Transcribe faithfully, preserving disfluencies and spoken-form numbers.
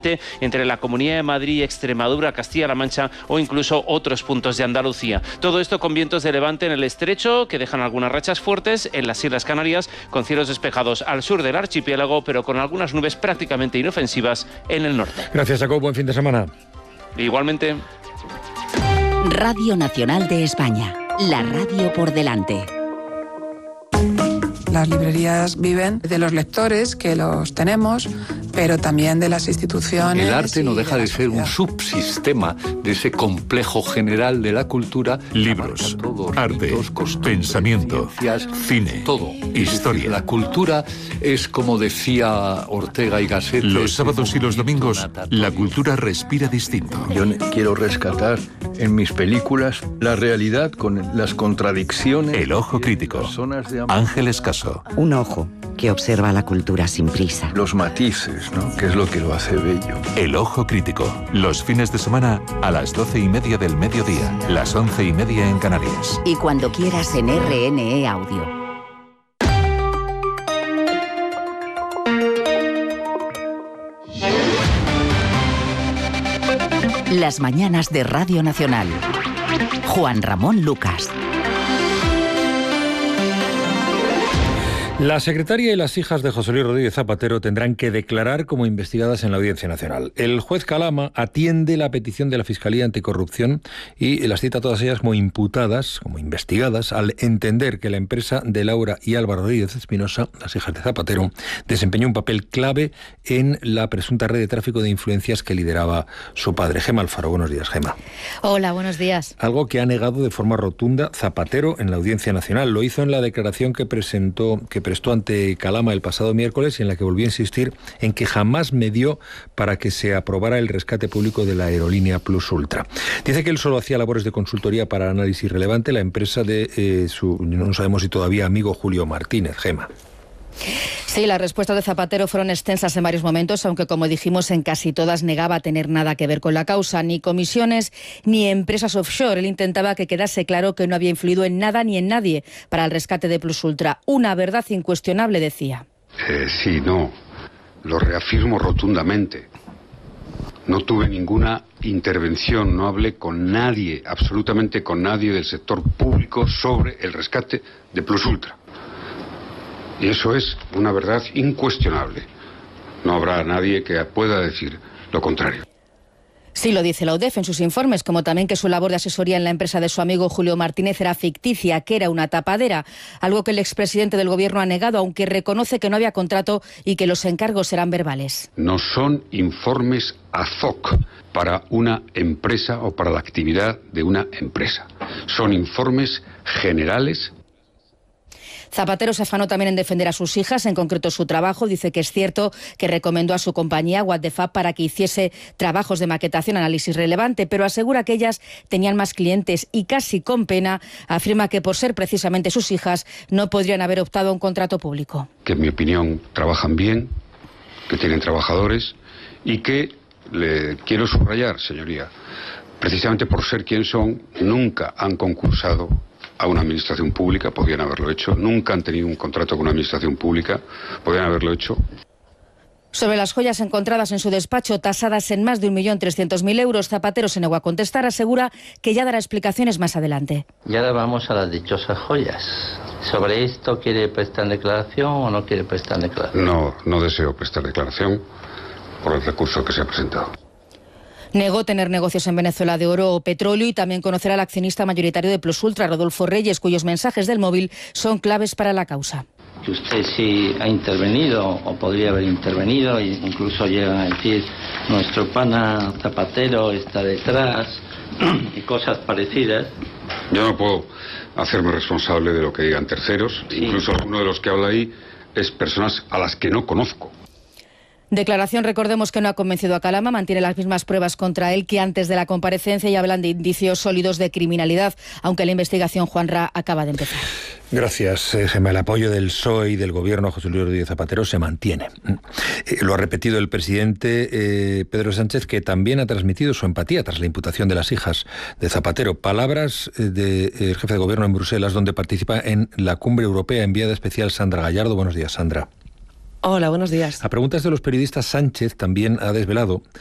entre la Comunidad de Madrid, Extremadura, Castilla-La Mancha o incluso otros puntos de Andalucía. Todo esto con vientos de levante en el estrecho que dejan algunas rachas fuertes en las Islas Canarias, con cielos despejados al sur del archipiélago, pero con algunas nubes prácticamente inofensivas en el norte. Gracias, Jacob. Buen fin de semana. Igualmente. Radio Nacional de España. La radio por delante. Las librerías viven de los lectores, que los tenemos, pero también de las instituciones. El arte no deja de, de ser un subsistema de ese complejo general de la cultura. Libros, arte, mitos, pensamiento, cine, todo, historia. La cultura es, como decía Ortega y Gasset, los sábados y los domingos la cultura respira distinto. Yo quiero rescatar en mis películas la realidad con las contradicciones. El ojo crítico. Ángeles Caso. Un ojo que observa la cultura sin prisa. Los matices, ¿no? Que es lo que lo hace bello. El ojo crítico. Los fines de semana a las doce y media del mediodía, las once y media en Canarias. Y cuando quieras en R N E Audio. Las mañanas de Radio Nacional. Juan Ramón Lucas. La secretaria y las hijas de José Luis Rodríguez Zapatero tendrán que declarar como investigadas en la Audiencia Nacional. El juez Calama atiende la petición de la Fiscalía Anticorrupción y las cita a todas ellas como imputadas, como investigadas, al entender que la empresa de Laura y Álvaro Rodríguez Espinosa, las hijas de Zapatero, desempeñó un papel clave en la presunta red de tráfico de influencias que lideraba su padre. Gema Alfaro, buenos días, Gema. Hola, buenos días. Algo que ha negado de forma rotunda Zapatero en la Audiencia Nacional. Lo hizo en la declaración que presentó, que prestó ante Calama el pasado miércoles, y en la que volvió a insistir en que jamás medió para que se aprobara el rescate público de la aerolínea Plus Ultra. Dice que él solo hacía labores de consultoría para análisis relevante, la empresa de eh, su, no sabemos si todavía amigo Julio Martínez. Gema. Sí, las respuestas de Zapatero fueron extensas en varios momentos, aunque, como dijimos, en casi todas negaba tener nada que ver con la causa, ni comisiones ni empresas offshore. Él intentaba que quedase claro que no había influido en nada ni en nadie para el rescate de Plus Ultra. Una verdad incuestionable, decía. Eh, sí, no, lo reafirmo rotundamente. No tuve ninguna intervención, no hablé con nadie, absolutamente con nadie del sector público sobre el rescate de Plus Ultra. Y eso es una verdad incuestionable. No habrá nadie que pueda decir lo contrario. Sí, lo dice la U D E F en sus informes, como también que su labor de asesoría en la empresa de su amigo Julio Martínez era ficticia, que era una tapadera, algo que el expresidente del Gobierno ha negado, aunque reconoce que no había contrato y que los encargos eran verbales. No son informes ad hoc para una empresa o para la actividad de una empresa. Son informes generales. Zapatero se afanó también en defender a sus hijas, en concreto su trabajo. Dice que es cierto que recomendó a su compañía What the Fab para que hiciese trabajos de maquetación, análisis relevante, pero asegura que ellas tenían más clientes y, casi con pena, afirma que por ser precisamente sus hijas no podrían haber optado a un contrato público. Que en mi opinión trabajan bien, que tienen trabajadores y que, le quiero subrayar, señoría, precisamente por ser quien son, nunca han concursado a una administración pública, podían haberlo hecho, nunca han tenido un contrato con una administración pública, podían haberlo hecho. Sobre las joyas encontradas en su despacho, tasadas en más de un millón trescientos mil euros, Zapatero se negó a contestar, asegura que ya dará explicaciones más adelante. Y ahora vamos a las dichosas joyas. ¿Sobre esto quiere prestar declaración o no quiere prestar declaración? No, no deseo prestar declaración por el recurso que se ha presentado. Negó tener negocios en Venezuela de oro o petróleo y también conocer al accionista mayoritario de Plus Ultra, Rodolfo Reyes, cuyos mensajes del móvil son claves para la causa. Que usted sí ha intervenido o podría haber intervenido, e incluso llegan a decir nuestro pana Zapatero está detrás y cosas parecidas. Yo no puedo hacerme responsable de lo que digan terceros, sí. Incluso uno de los que habla ahí es personas a las que no conozco. Declaración, recordemos, que no ha convencido a Calama, mantiene las mismas pruebas contra él que antes de la comparecencia y hablan de indicios sólidos de criminalidad, aunque la investigación, Juanra, acaba de empezar. Gracias, Gema. El apoyo del P S O E y del Gobierno a José Luis Rodríguez Zapatero se mantiene. Eh, lo ha repetido el presidente eh, Pedro Sánchez, que también ha transmitido su empatía tras la imputación de las hijas de Zapatero. Palabras del de, eh, jefe de Gobierno en Bruselas, donde participa en la cumbre europea. Enviada especial Sandra Gallardo. Buenos días, Sandra. Hola, buenos días. A preguntas de los periodistas, Sánchez también ha desvelado